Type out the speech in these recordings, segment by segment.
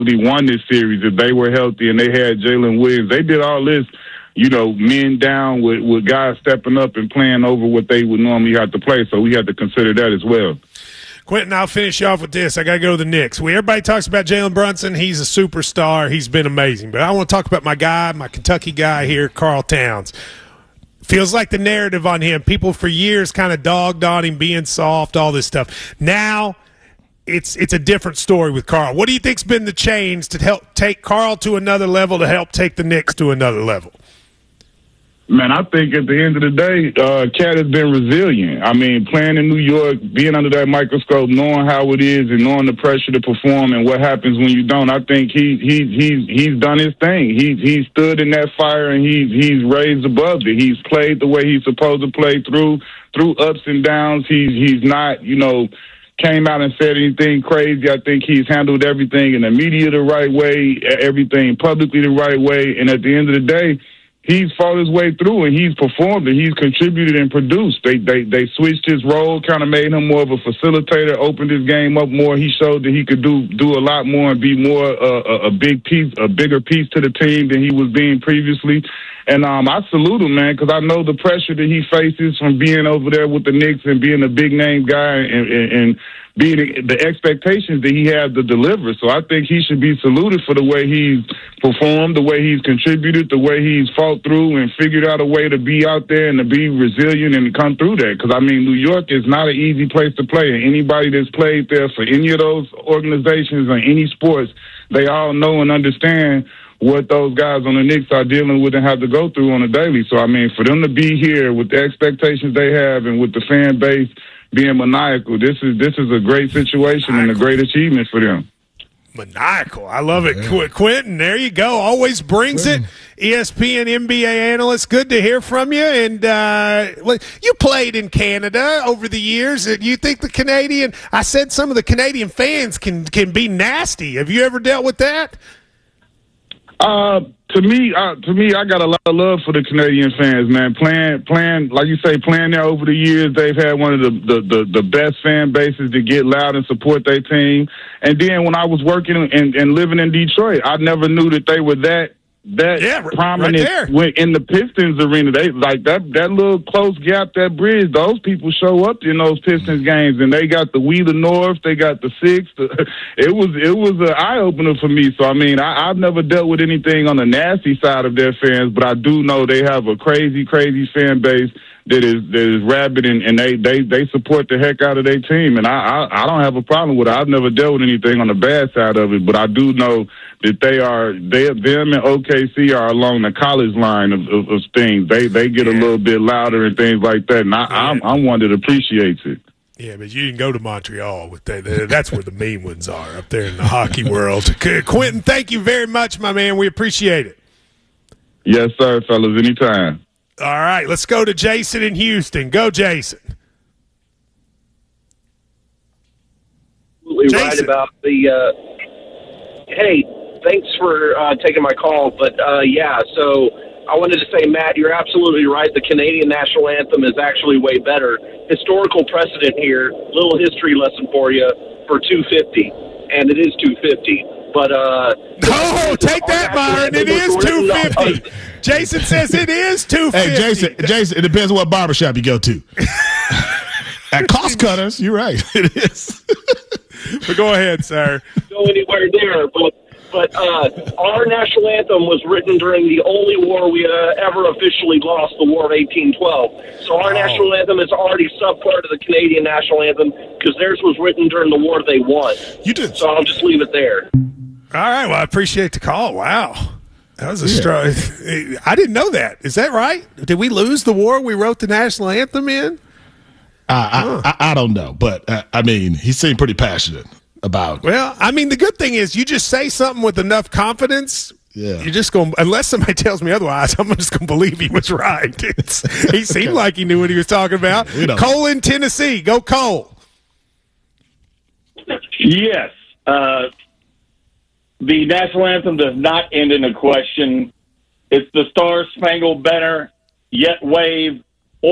won this series if they were healthy and they had Jalen Williams. They did all this, men down with guys stepping up and playing over what they would normally have to play. So we had to consider that as well. Quentin, I'll finish you off with this. I got to go to the Knicks. Everybody talks about Jalen Brunson. He's a superstar. He's been amazing. But I want to talk about my Kentucky guy here, Karl Towns. Feels like the narrative on him. People for years kind of dogged on him being soft, all this stuff. Now it's a different story with Karl. What do you think's been the change to help take Karl to another level, to help take the Knicks to another level? Man, I think at the end of the day, Cat has been resilient. I mean, playing in New York, being under that microscope, knowing how it is and knowing the pressure to perform and what happens when you don't, I think he's done his thing. He's stood in that fire and he's raised above it. He's played the way he's supposed to play through ups and downs. He's not, came out and said anything crazy. I think he's handled everything in the media the right way, everything publicly the right way, and at the end of the day, he's fought his way through and he's performed and he's contributed and produced. They switched his role, kind of made him more of a facilitator, opened his game up more. He showed that he could do a lot more and be more a bigger piece to the team than he was being previously. And I salute him, man, because I know the pressure that he faces from being over there with the Knicks and being a big name guy and being the expectations that he has to deliver. So I think he should be saluted for the way he's performed, the way he's contributed, the way he's fought through and figured out a way to be out there and to be resilient and to come through that. Because, New York is not an easy place to play. And anybody that's played there for any of those organizations or any sports, they all know and understand what those guys on the Knicks are dealing with and have to go through on a daily. So, for them to be here with the expectations they have and with the fan base being maniacal, this is a great situation and a great achievement for them. Maniacal. I love it. Yeah. Quentin, there you go. Always brings it. ESPN NBA analyst. Good to hear from you. And you played in Canada over the years. You think I said some of the Canadian fans can be nasty. Have you ever dealt with that? To me, I got a lot of love for the Canadian fans, man. Playing, like you say, playing there over the years, they've had one of the best fan bases to get loud and support their team. And then when I was working and living in Detroit, I never knew that they were that prominent in the Pistons arena. They like that little close gap, that bridge. Those people show up in those Pistons games, and they got the We the North, they got the Six. It was an eye opener for me. So I've never dealt with anything on the nasty side of their fans, but I do know they have a crazy fan base that is rabid, and they support the heck out of their team, and I don't have a problem with it. I've never dealt with anything on the bad side of it, but I do know that them and OKC are along the college line of things. They get a little bit louder and things like that, and I'm one that appreciates it. Yeah, but you can go to Montreal with that. That's where the mean ones are, up there in the hockey world. Quentin, thank you very much, my man. We appreciate it. Yes, sir, fellas. Anytime. All right, let's go to Jason in Houston. Go, Jason. Absolutely right about the hey, thanks for taking my call. But, so I wanted to say, Matt, you're absolutely right. The Canadian national anthem is actually way better. Historical precedent here, little history lesson for you, for 250, and it is 250. But take that, Byron. It is 250. Jason says it is 250. Hey, Jason, it depends on what barbershop you go to. At Cost Cutters, you're right. It is. But go ahead, sir. Go anywhere there, but our national anthem was written during the only war we ever officially lost, the War of 1812. So our national anthem is already subpart of the Canadian national anthem because theirs was written during the war they won. You did. So I'll just leave it there. All right. Well, I appreciate the call. Wow. That was a strong. I didn't know that. Is that right? Did we lose the war we wrote the national anthem in? I don't know, but he seemed pretty passionate about. Well, the good thing is you just say something with enough confidence. Yeah, you're just going. Unless somebody tells me otherwise, I'm just going to believe he was right. He seemed like he knew what he was talking about. Cole in Tennessee, go Cole. Yes, the national anthem does not end in a question. It's the Star Spangled Banner, yet wave,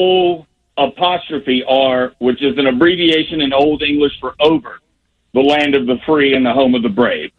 O''R, which is an abbreviation in Old English for over, the land of the free and the home of the brave.